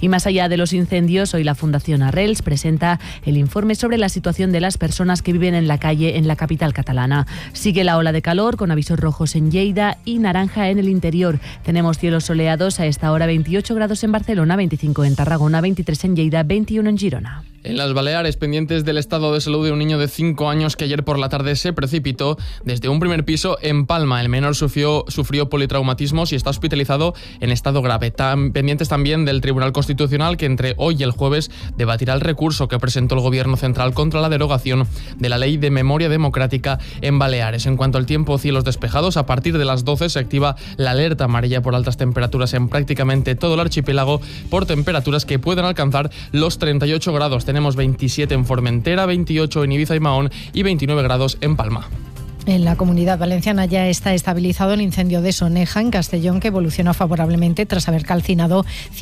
Y más allá de los incendios, hoy la Fundación Arrels presenta el informe sobre la situación de las personas que viven en la calle en la capital catalana. Sigue la ola de calor con avisos rojos en Lleida y naranja en el interior. Tenemos cielos soleados a esta hora, 28 grados en Barcelona, 25 en Tarragona, 23 en Lleida, 21 en Girona. En las Baleares, pendientes del estado de salud de un niño de 5 años que ayer por la tarde se precipitó desde un primer piso en Palma. El menor sufrió politraumatismos y está hospitalizado en estado grave. Pendientes también del Tribunal Constitucional, que entre hoy y el jueves debatirá el recurso que presentó el Gobierno central contra la derogación de la Ley de Memoria Democrática en Baleares. En cuanto al tiempo, cielos despejados. A partir de las 12 se activa la alerta amarilla por altas temperaturas en prácticamente todo el archipiélago, por temperaturas que pueden alcanzar los 38 grados. Tenemos 27 en Formentera, 28 en Ibiza y Mahón y 29 grados en Palma. En la Comunidad Valenciana ya está estabilizado el incendio de Soneja, en Castellón, que evoluciona favorablemente tras haber calcinado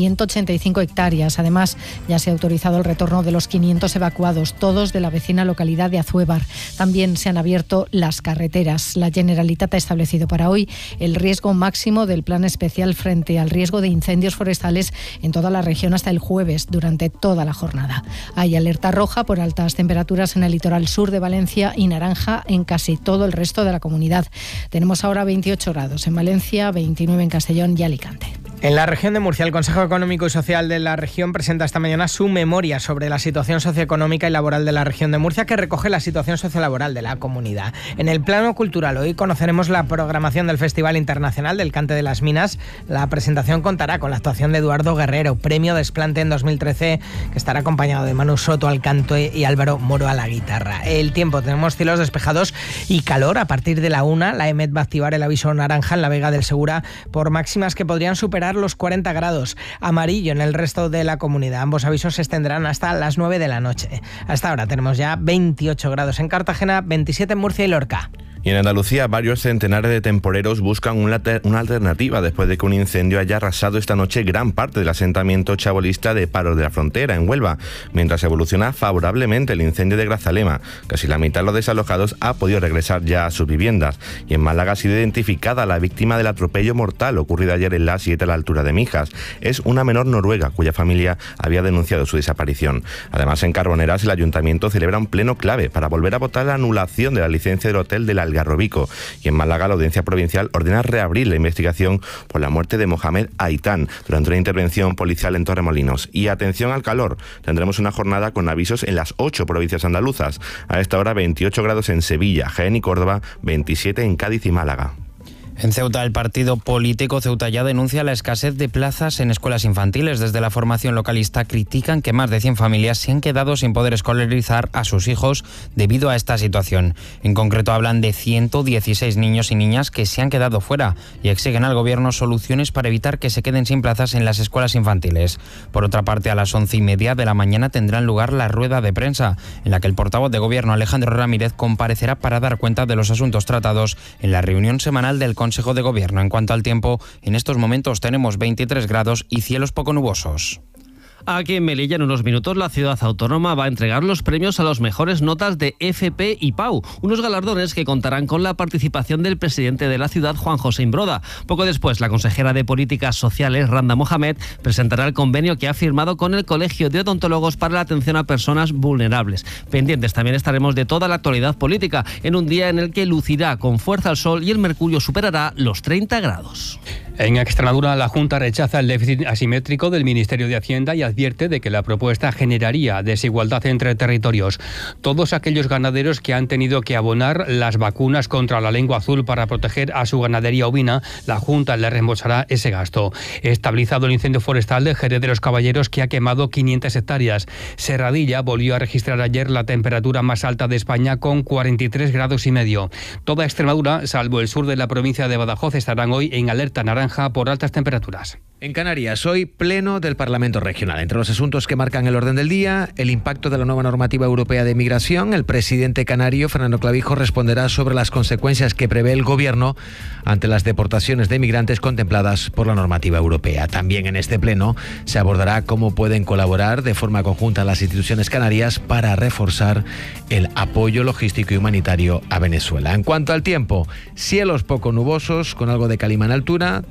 185 hectáreas. Además, ya se ha autorizado el retorno de los 500 evacuados, todos de la vecina localidad de Azuévar. También se han abierto las carreteras. La Generalitat ha establecido para hoy el riesgo máximo del plan especial frente al riesgo de incendios forestales en toda la región hasta el jueves, durante toda la jornada. Hay alerta roja por altas temperaturas en el litoral sur de Valencia y naranja en casi todo el resto de la comunidad. Tenemos ahora 28 grados en Valencia, 29 en Castellón y Alicante. En la región de Murcia, el Consejo Económico y Social de la región presenta esta mañana su memoria sobre la situación socioeconómica y laboral de la región de Murcia, que recoge la situación sociolaboral de la comunidad. En el plano cultural, hoy conoceremos la programación del Festival Internacional del Cante de las Minas. La presentación contará con la actuación de Eduardo Guerrero, premio Desplante en 2013, que estará acompañado de Manu Soto al canto y Álvaro Moro a la guitarra. El tiempo, tenemos cielos despejados y calor. A partir de la 1, la EMET va a activar el aviso naranja en la Vega del Segura por máximas que podrían superar los 40 grados. Amarillo en el resto de la comunidad. Ambos avisos se extenderán hasta las 9 de la noche. Hasta ahora tenemos ya 28 grados en Cartagena, 27 en Murcia y Lorca. Y en Andalucía, varios centenares de temporeros buscan una alternativa después de que un incendio haya arrasado esta noche gran parte del asentamiento chabolista de Paros de la Frontera, en Huelva, mientras evoluciona favorablemente el incendio de Grazalema. Casi la mitad de los desalojados ha podido regresar ya a sus viviendas. Y en Málaga ha sido identificada la víctima del atropello mortal ocurrido ayer en la A7 a la altura de Mijas. Es una menor noruega cuya familia había denunciado su desaparición. Además, en Carboneras, el ayuntamiento celebra un pleno clave para volver a votar la anulación de la licencia del hotel del Algarrobico. Y en Málaga, la Audiencia Provincial ordena reabrir la investigación por la muerte de Mohamed Aitán durante una intervención policial en Torremolinos. Y atención al calor, tendremos una jornada con avisos en las 8 provincias andaluzas. A esta hora 28 grados en Sevilla, Jaén y Córdoba, 27 en Cádiz y Málaga. En Ceuta, el partido político Ceuta Ya denuncia la escasez de plazas en escuelas infantiles. Desde la formación localista critican que más de 100 familias se han quedado sin poder escolarizar a sus hijos debido a esta situación. En concreto, hablan de 116 niños y niñas que se han quedado fuera y exigen al gobierno soluciones para evitar que se queden sin plazas en las escuelas infantiles. Por otra parte, a las 11:30 de la mañana tendrán lugar la rueda de prensa, en la que el portavoz de gobierno Alejandro Ramírez comparecerá para dar cuenta de los asuntos tratados en la reunión semanal del Consejo de Gobierno. En cuanto al tiempo, en estos momentos tenemos 23 grados y cielos poco nubosos. Aquí en Melilla, en unos minutos, la ciudad autónoma va a entregar los premios a las mejores notas de FP y PAU, unos galardones que contarán con la participación del presidente de la ciudad, Juan José Imbroda. Poco después, la consejera de Políticas Sociales, Randa Mohamed, presentará el convenio que ha firmado con el Colegio de Odontólogos para la atención a personas vulnerables. Pendientes también estaremos de toda la actualidad política, en un día en el que lucirá con fuerza el sol y el mercurio superará los 30 grados. En Extremadura, la Junta rechaza el déficit asimétrico del Ministerio de Hacienda y advierte de que la propuesta generaría desigualdad entre territorios. Todos aquellos ganaderos que han tenido que abonar las vacunas contra la lengua azul para proteger a su ganadería ovina, la Junta le reembolsará ese gasto. Estabilizado el incendio forestal de Jerez de los Caballeros, que ha quemado 500 hectáreas. Serradilla volvió a registrar ayer la temperatura más alta de España con 43 grados y medio. Toda Extremadura, salvo el sur de la provincia de Badajoz, estarán hoy en alerta naranja por altas temperaturas. En Canarias, hoy pleno del Parlamento Regional. Entre los asuntos que marcan el orden del día, el impacto de la nueva normativa europea de migración. El presidente canario, Fernando Clavijo, responderá sobre las consecuencias que prevé el gobierno ante las deportaciones de migrantes contempladas por la normativa europea. También en este pleno se abordará cómo pueden colaborar de forma conjunta las instituciones canarias para reforzar el apoyo logístico y humanitario a Venezuela. En cuanto al tiempo, cielos poco nubosos con algo de calima en altura,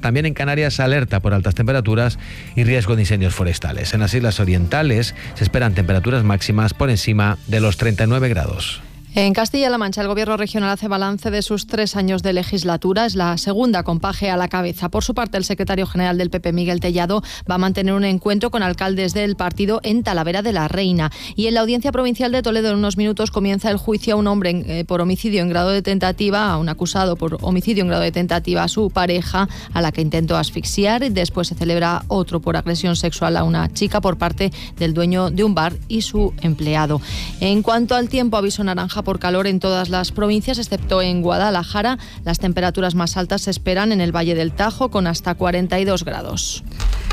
También en Canarias, alerta por altas temperaturas y riesgo de incendios forestales. En las islas orientales se esperan temperaturas máximas por encima de los 39 grados. En Castilla-La Mancha, el Gobierno regional hace balance de sus 3 años de legislatura. Es la segunda con Paje a la cabeza. Por su parte, el secretario general del PP, Miguel Tellado, va a mantener un encuentro con alcaldes del partido en Talavera de la Reina. Y en la Audiencia Provincial de Toledo, en unos minutos, comienza el juicio a un hombre por homicidio en grado de tentativa, a un acusado por homicidio en grado de tentativa a su pareja, a la que intentó asfixiar. Después se celebra otro por agresión sexual a una chica por parte del dueño de un bar y su empleado. En cuanto al tiempo, aviso naranja por calor en todas las provincias, excepto en Guadalajara. Las temperaturas más altas se esperan en el Valle del Tajo, con hasta 42 grados.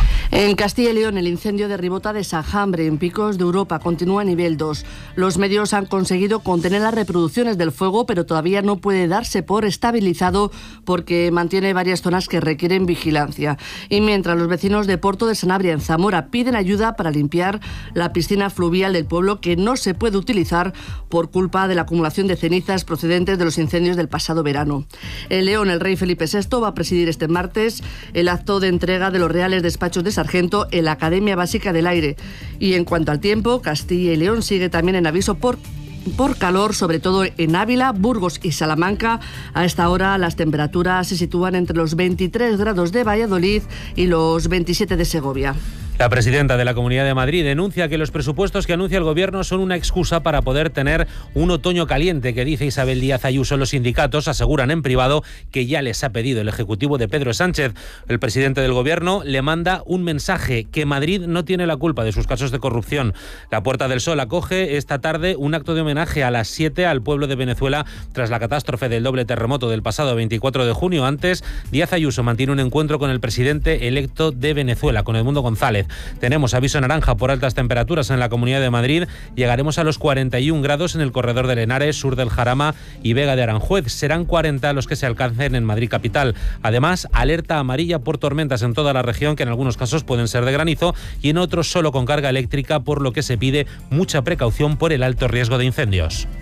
En Castilla y León, el incendio de Ribota de Sajambre, en Picos de Europa, continúa a nivel 2. Los medios han conseguido contener las reproducciones del fuego, pero todavía no puede darse por estabilizado porque mantiene varias zonas que requieren vigilancia. Y mientras los vecinos de Porto de Sanabria, en Zamora, piden ayuda para limpiar la piscina fluvial del pueblo, que no se puede utilizar por culpa de la acumulación de cenizas procedentes de los incendios del pasado verano. En León, el rey Felipe VI va a presidir este martes el acto de entrega de los reales despachos de sargento en la Academia Básica del Aire. Y en cuanto al tiempo, Castilla y León sigue también en aviso por calor, sobre todo en Ávila, Burgos y Salamanca. A esta hora las temperaturas se sitúan entre los 23 grados de Valladolid y los 27 de Segovia. La presidenta de la Comunidad de Madrid denuncia que los presupuestos que anuncia el Gobierno son una excusa para poder tener un otoño caliente, que dice Isabel Díaz Ayuso. Los sindicatos aseguran en privado que ya les ha pedido el Ejecutivo de Pedro Sánchez. El presidente del Gobierno le manda un mensaje: que Madrid no tiene la culpa de sus casos de corrupción. La Puerta del Sol acoge esta tarde un acto de homenaje a las 7 al pueblo de Venezuela tras la catástrofe del doble terremoto del pasado 24 de junio. Antes, Díaz Ayuso mantiene un encuentro con el presidente electo de Venezuela, con Edmundo González. Tenemos aviso naranja por altas temperaturas en la Comunidad de Madrid. Llegaremos a los 41 grados en el corredor del Henares, sur del Jarama y Vega de Aranjuez. Serán 40 los que se alcancen en Madrid capital. Además, alerta amarilla por tormentas en toda la región, que en algunos casos pueden ser de granizo y en otros solo con carga eléctrica, por lo que se pide mucha precaución por el alto riesgo de incendios.